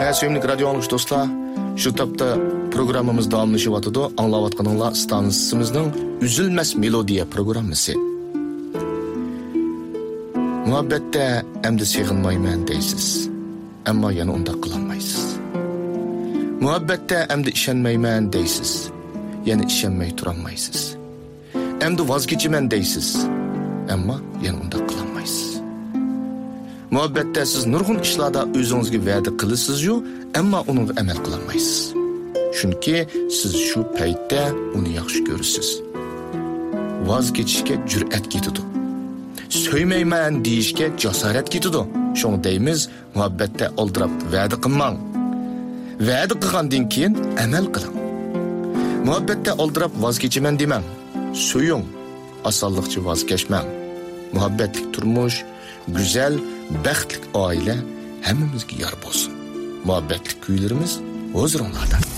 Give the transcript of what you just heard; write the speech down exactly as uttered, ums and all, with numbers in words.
Sevimli radyo anlışı dostlar, şu tapda programımız davamlaşıp atıdı. Anlavatkanınla stansımızın Üzülmez Melodiya programısı. Muhabbette emdi sığınmayman deysiz. Ama yana onda kılanmaysiz. Muhabbette emdi işenmeyman deysiz. Yana işenmey turanmaysiz. Emdi vazgeçimen deysiz. Ama yana onda kılanmaysiz. Muhabbette siz nurgun işlarda özünüzge vədə qılısınız yo, amma onun əməl qılanmayısınız. Çünki siz şu paytda onu yaxşı görürsünüz. Vazgeçişke cürət getidu. Söymeymen deyişke cesaret getidu. Şonu deyimiz, muhabbette aldırab vədə qılmang. Vədə qılğandan keyin əməl qılın. Muhabbette aldırab vazgeçimen demem. Söyün, asallıqçı vazgeçmem. Muhabbetlik turmuş, güzel, bəxtlik aile hemmimizge yar bolsun. Muhabbetlik kuylarımız huzurunlarda.